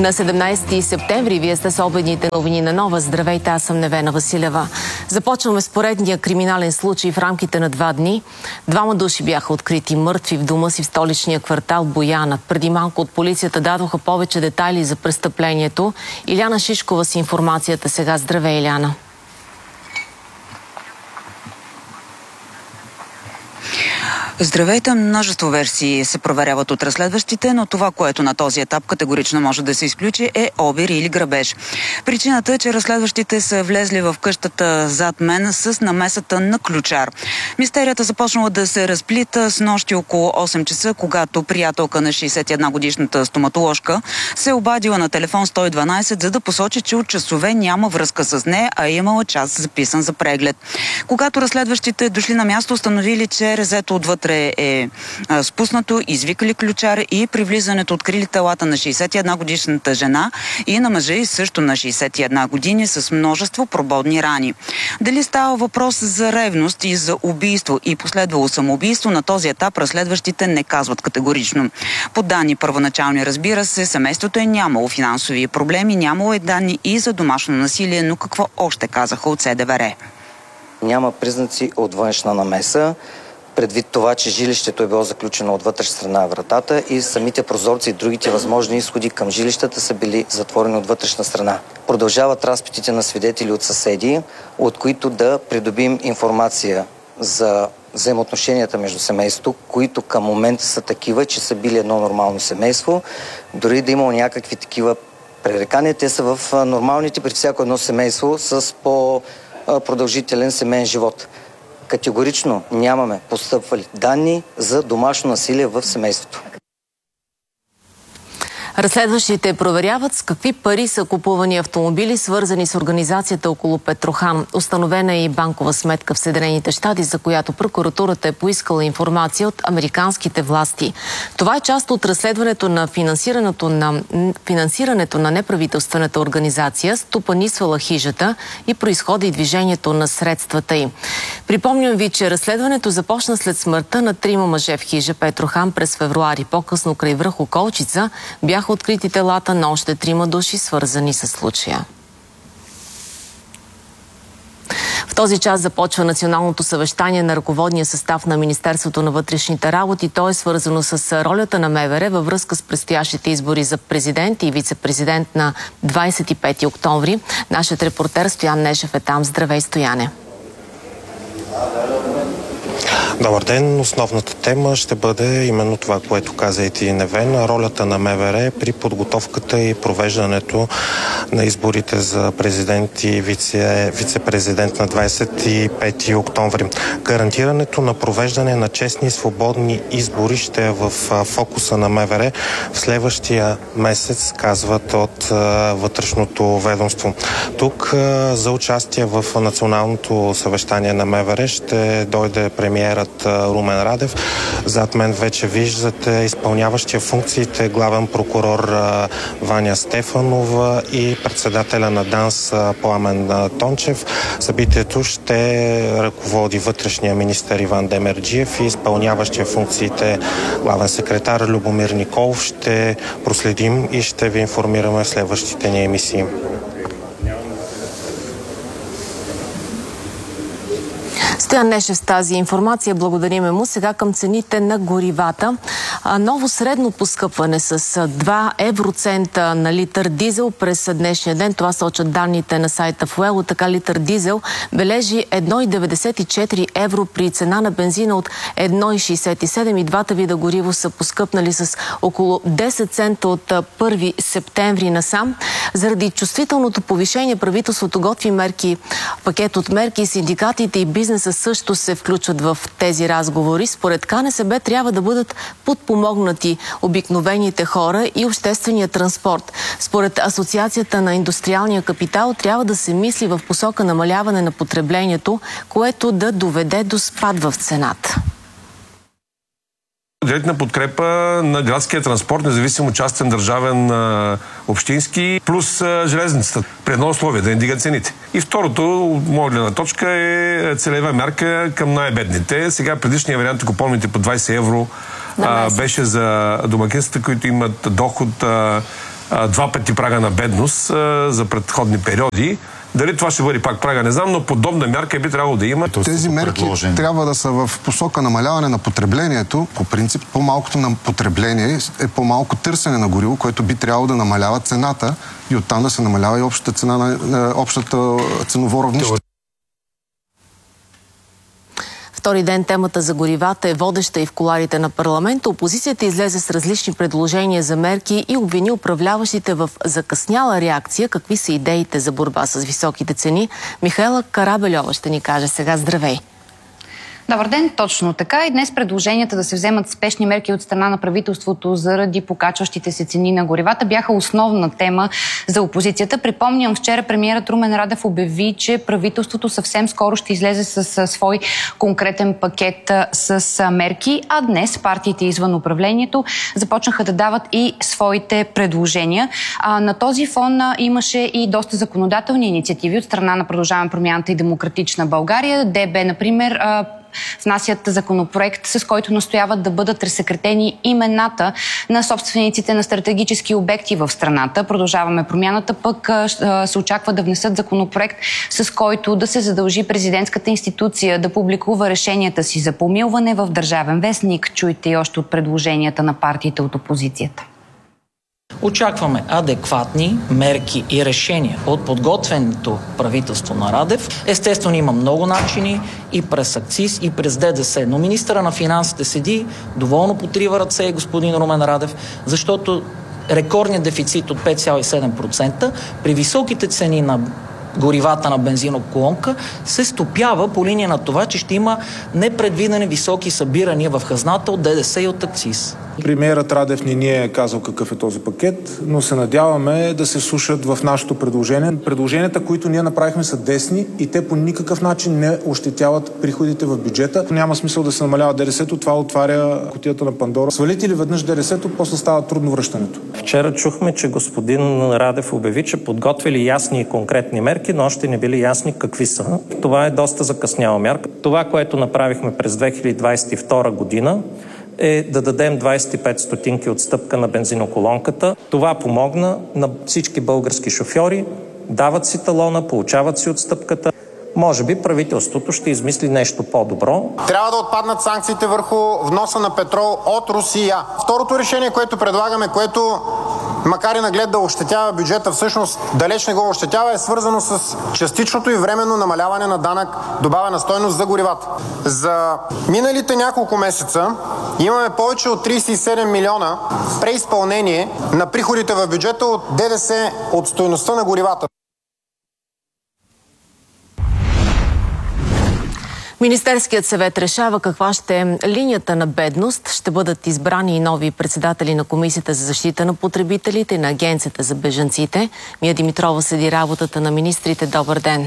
На 17 септември вие сте с обедните новини на Нова. Здравейте, аз съм Невена Василева. Започваме с поредния криминален случай в рамките на 2 дни. 2 души бяха открити мъртви в дома си в столичния квартал Бояна. Преди малко от полицията дадоха повече детайли за престъплението. Иляна Шишкова с информацията сега. Здравей, Иляна. Здравейте! Множество версии се проверяват от разследващите, но това, което на този етап категорично може да се изключи, е обир или грабеж. Причината е, че разследващите са влезли в къщата зад мен с намесата на ключар. Мистерията започнала да се разплита с нощи около 8 часа, когато приятелка на 61-годишната стоматоложка се обадила на телефон 112, за да посочи, че от часове няма връзка с нея, а имала час записан за преглед. Когато разследващите дошли на място, установили, че резето отвътре е спуснато, извикали ключар и при влизането открили телата на 61-годишната жена и на мъжа и също на 61 години с множество прободни рани. Дали става въпрос за ревност и за убийство и последвало самоубийство, на този етап разследващите не казват категорично. По данни първоначални, разбира се, семейството е нямало финансови проблеми, нямало е данни и за домашно насилие, но какво още казаха от СДВР? Няма признаци от външна намеса, предвид това, че жилището е било заключено от вътрешна страна на вратата и самите прозорци и другите възможни изходи към жилищата са били затворени от вътрешна страна. Продължават разпитите на свидетели от съседи, от които да придобием информация за взаимоотношенията между семейството, които към момента са такива, че са били едно нормално семейство. Дори да имало някакви такива пререкания, те са в нормалните при всяко едно семейство с по-продължителен семейен живот. Категорично нямаме постъпвали данни за домашно насилие в семейството. Разследващите проверяват с какви пари са купувани автомобили, свързани с организацията около Петрохан. Установена е и банкова сметка в Съединените щати, за която прокуратурата е поискала информация от американските власти. Това е част от разследването на финансирането на неправителствената организация, стопанисвала хижата и произхода и движението на средствата й. Припомням ви, че разследването започна след смъртта на 3 мъже в хижа Петрохан през февруари. По-късно край връх Околчица бяха открити телата на още 3 души, свързани с случая. В този час започва националното съвещание на ръководния състав на Министерството на вътрешните работи. То е свързано с ролята на МВР във връзка с предстоящите избори за президент и вице-президент на 25 октомври. Нашият репортер Стоян Нешев е там. Здравей, Стояне! Добър ден! Основната тема ще бъде именно това, което каза и ти, Невен, ролята на МВР при подготовката и провеждането на изборите за президент и вице-президент на 25 октомври. Гарантирането на провеждане на честни и свободни избори ще е в фокуса на МВР в следващия месец, казват от вътрешното ведомство. Тук за участие в националното съвещание на МВР ще дойде премиерът Румен Радев. Зад мен вече виждате изпълняващия функциите главен прокурор Ваня Стефанова и председателя на ДАНС Пламен Тончев. Събитието ще ръководи вътрешния министър Иван Демерджиев и изпълняващия функциите главен секретар Любомир Николов. Ще проследим и ще ви информираме в следващите ни емисии. Стоян Нешев с тази информация. Благодариме му. Сега към цените на горивата. Ново средно поскъпване с 2 евроцента на литър дизел през днешния ден. Това сочат данните на сайта Фуело. Така литър дизел бележи 1,94 евро при цена на бензина от 1,67. И двата вида гориво са поскъпнали с около 10 цента от 1 септември насам. Заради чувствителното повишение правителството готви пакет от мерки. Синдикатите и бизнеса също се включват в тези разговори. Според КНСБ трябва да бъдат подпомогнати обикновените хора и обществения транспорт. Според Асоциацията на индустриалния капитал трябва да се мисли в посока намаляване на потреблението, което да доведе до спад в цената. Директна подкрепа на градския транспорт, независимо частен, държавен, общински, плюс железницата. При едно условие да не дигат цените. И второто, моя гледна точка, е целева мярка към най-бедните. Сега предишния вариант, ако помните, по 20 евро беше за домакинствата, които имат доход 2 пъти прага на бедност за предходни периоди. Дали това ще бъде пак прага, не знам, но подобна мярка би трябвало да има. Тези мерки трябва да са в посока намаляване на потреблението. По принцип, по-малкото на потребление е по-малко търсене на гориво, което би трябвало да намалява цената и оттам да се намалява и общата цена на общата ценово равнище. Втори ден темата за горивата е водеща и в кулоарите на парламента. Опозицията излезе с различни предложения за мерки и обвини управляващите в закъсняла реакция. Какви са идеите за борба с високите цени? Михаела Карабельова ще ни каже сега. Здравей! Добър ден, точно така. И днес предложенията да се вземат спешни мерки от страна на правителството заради покачващите се цени на горивата бяха основна тема за опозицията. Припомням, вчера премиерът Румен Радев обяви, че правителството съвсем скоро ще излезе с свой конкретен пакет с мерки, а днес партиите извън управлението започнаха да дават и своите предложения. На този фон имаше и доста законодателни инициативи от страна на Продължаваме промяната и Демократична България. ДБ, например, внасят законопроект, с който настояват да бъдат разсекретени имената на собствениците на стратегически обекти в страната. Продължаваме промяната, пък се очаква да внесат законопроект, с който да се задължи президентската институция да публикува решенията си за помилване в Държавен вестник. Чуйте и още от предложенията на партиите от опозицията. Очакваме адекватни мерки и решения от подготвеното правителство на Радев. Естествено има много начини и през акциз, и през ДДС, но министъра на финансите седи доволно потрива ръце господин Румен Радев, защото рекордният дефицит от 5,7% при високите цени на горивата на бензиноколонка се стопява по линия на това, че ще има непредвидени високи събирания в хазната от ДДС и от акциз. Премиерът Радев не ни е казал какъв е този пакет, но се надяваме да се слушат в нашето предложение. Предложенията, които ние направихме, са десни и те по никакъв начин не ощетяват приходите в бюджета. Няма смисъл да се намалява ДДС-то, това отваря кутията на Пандора. Свалите ли веднъж ДДС-то, после става трудно връщането. Вчера чухме, че господин Радев обяви, че подготвили ясни и конкретни мерки, но още не били ясни какви са. Това е доста закъсняла мярка. Това, което направихме през 2022 година, е да дадем 25 стотинки отстъпка на бензиноколонката. Това помогна на всички български шофьори. Дават си талона, получават си отстъпката. Може би правителството ще измисли нещо по-добро. Трябва да отпаднат санкциите върху вноса на петрол от Русия. Второто решение, което предлагаме, което макар и наглед да ощетява бюджета, всъщност далеч не го ощетява, е свързано с частичното и временно намаляване на данък добавена стойност за горивата. За миналите няколко месеца имаме повече от 37 милиона преизпълнение на приходите в бюджета от ДДС от стойността на горивата. Министерският съвет решава каква ще е линията на бедност. Ще бъдат избрани и нови председатели на Комисията за защита на потребителите и на Агенцията за бежанците. Мия Димитрова следи работата на министрите. Добър ден!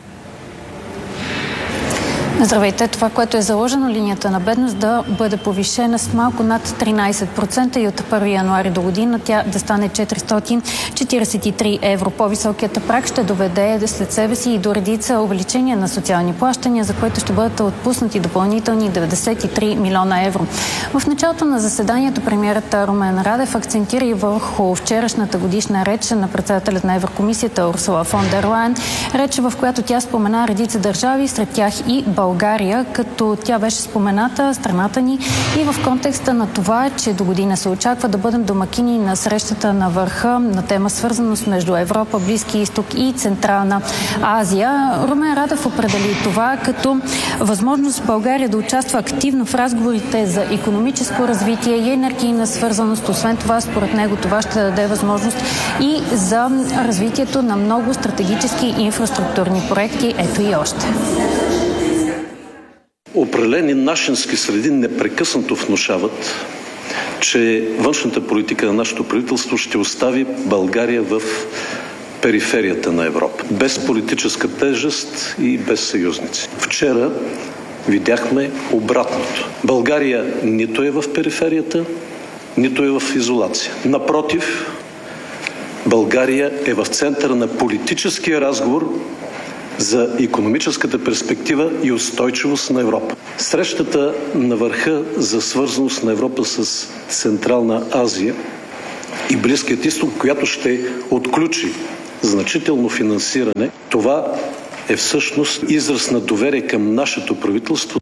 Здравейте! Това, което е заложено линията на бедност да бъде повишена с малко над 13% и от 1 януари до година тя да стане 443 евро. По-високият праг ще доведе след себе си и до редица увеличения на социални плащания, за което ще бъдат отпуснати допълнителни 93 милиона евро. В началото на заседанието премиерът Румен Радев акцентира и върху вчерашната годишна реч на председателят на Еврокомисията Урсула фон дер Лайен. Реч, в която тя спомена редица държави, сред тях и България, като тя беше спомената страната ни и в контекста на това, че до година се очаква да бъдем домакини на срещата на върха на тема свързаност между Европа, Близки изток и Централна Азия. Румен Радев определи това като възможност България да участва активно в разговорите за икономическо развитие и енергийна свързаност. Освен това, според него това ще даде възможност и за развитието на много стратегически инфраструктурни проекти. Ето и още. Определени нашински среди непрекъснато внушават, че външната политика на нашето правителство ще остави България в периферията на Европа. Без политическа тежест и без съюзници. Вчера видяхме обратното. България нито е в периферията, нито е в изолация. Напротив, България е в центъра на политическия разговор за икономическата перспектива и устойчивост на Европа. Срещата на върха за свързаност на Европа с Централна Азия и Близкият изток, която ще отключи значително финансиране. Това е всъщност израз на доверие към нашето правителство.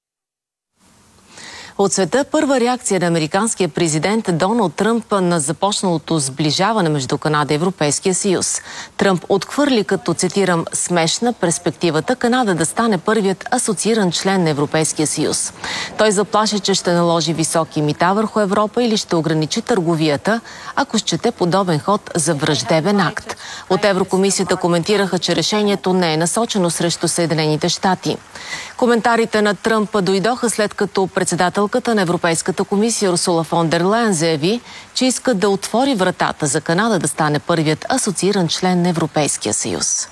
От света първа реакция на американския президент Доналд Тръмп на започналото сближаване между Канада и Европейския съюз. Тръмп отхвърли като, цитирам, смешна перспективата Канада да стане първият асоцииран член на Европейския съюз. Той заплаши, че ще наложи високи мита върху Европа или ще ограничи търговията, ако счете подобен ход за враждебен акт. От Еврокомисията коментираха, че решението не е насочено срещу Съединените щати. Коментарите на Тръмп дойдоха след като председателката на Европейската комисия Урсула фон дер Лайен заяви, че иска да отвори вратата за Канада да стане първият асоцииран член на Европейския съюз.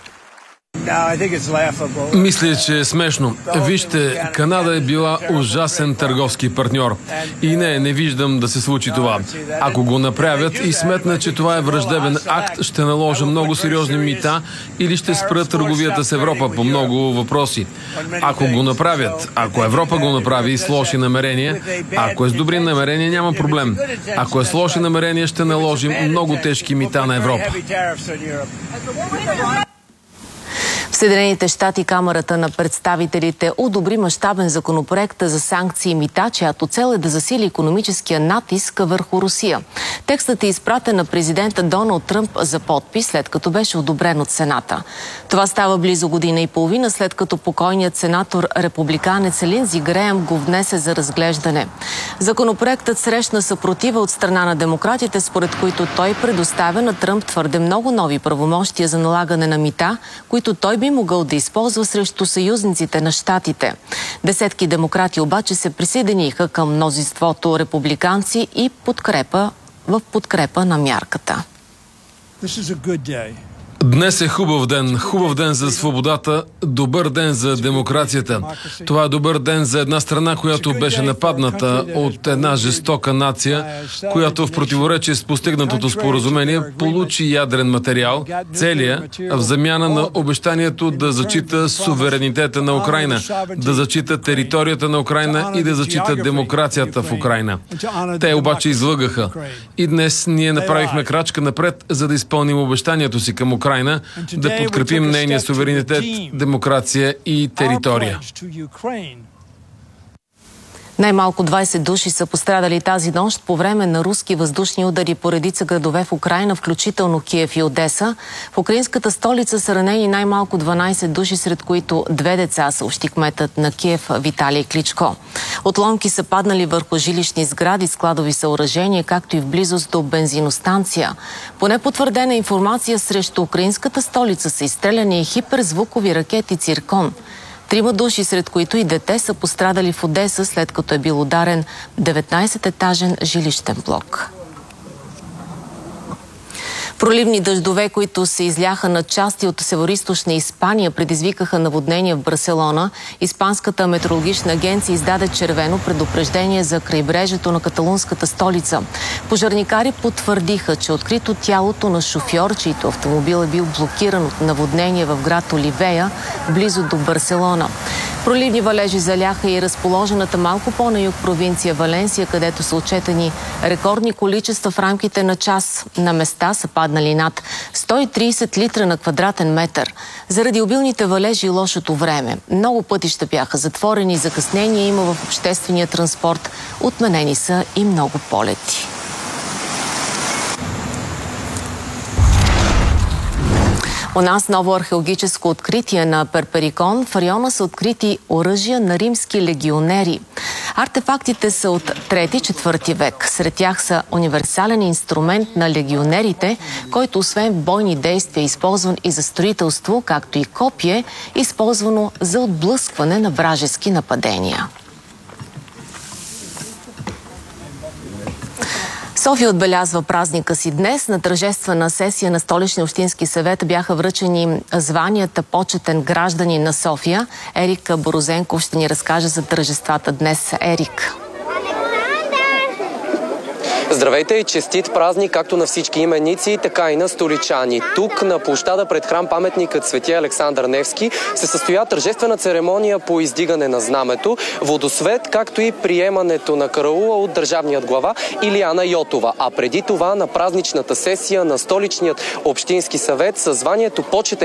Мисля, че е смешно. Вижте, Канада е била ужасен търговски партньор. И не виждам да се случи това. Ако го направят и сметнат, че това е враждебен акт, ще наложа много сериозни мита или ще спрат търговията с Европа по много въпроси. Ако го направят, ако Европа го направи с лоши намерения, ако е с добри намерения, няма проблем. Ако е с лоши намерения, ще наложим много тежки мита на Европа. В Съединените щати Камарата на представителите одобри мащабен законопроект за санкции и мита, чиято цел е да засили икономическия натиск върху Русия. Текстът е изпратен на президента Доналд Тръмп за подпис, след като беше одобрен от Сената. Това става близо година и половина, след като покойният сенатор републиканец Линдзи Греъм го внесе за разглеждане. Законопроектът срещна съпротива от страна на демократите, според които той предоставя на Тръмп твърде много нови правомощия за налагане на мита, които той би могъл да използва срещу съюзниците на щатите. Десетки демократи обаче се присъединиха към мнозинството републиканци и в подкрепа на мярката. Днес е хубав ден за свободата, добър ден за демокрацията. Това е добър ден за една страна, която беше нападната от една жестока нация, която в противоречие с постигнатото споразумение получи ядрен материал, целия, в замяна на обещанието да зачита суверенитета на Украйна, да зачита територията на Украйна и да зачита демокрацията в Украйна. Те обаче излъгаха. И днес ние направихме крачка напред, за да изпълним обещанието си към Украйна, да подкрепим нейния суверенитет, демокрация и територия. Най-малко 20 души са пострадали тази нощ по време на руски въздушни удари по редица градове в Украйна, включително Киев и Одеса. В украинската столица са ранени най-малко 12 души, сред които 2 деца, съобщи кметът на Киев Виталий Кличко. Отломки са паднали върху жилищни сгради, складови съоръжения, както и в близост до бензиностанция. По непотвърдена информация срещу украинската столица са изстреляни хиперзвукови ракети «Циркон». 3 души, сред които и дете, са пострадали в Одеса, след като е бил ударен 19-етажен жилищен блок. Проливни дъждове, които се изляха на части от североизточна Испания, предизвикаха наводнения в Барселона. Испанската метеорологична агенция издаде червено предупреждение за крайбрежието на каталунската столица. Пожарникари потвърдиха, че открито тялото на шофьор, чийто автомобил е бил блокиран от наводнение в град Оливея, близо до Барселона. Проливни валежи заляха и разположената малко по-на юг провинция Валенсия, където са отчетени рекордни количества в рамките на час. На места са паднали над 130 литра на квадратен метър. Заради обилните валежи и лошото време, много пътища бяха затворени, закъснения има в обществения транспорт, отменени са и много полети. У нас ново археологическо откритие на Перперикон. В района са открити оръжия на римски легионери. Артефактите са от 3-4 век. Сред тях са универсален инструмент на легионерите, който освен в бойни действия е използван и за строителство, както и копие, използвано за отблъскване на вражески нападения. София отбелязва празника си днес. На тържествена сесия на Столичния общински съвет бяха връчени званията почетен гражданин на София. Ерик Борозенков ще ни разкаже за тържествата днес. Ерик. Здравейте и честит празник както на всички именици, така и на столичани. Тук на площада пред храм паметникът Свети Александър Невски се състоя тържествена церемония по издигане на знамето, водосвет, както и приемането на караула от държавният глава Илияна Йотова. А преди това на празничната сесия на столичният общински съвет със званието почетен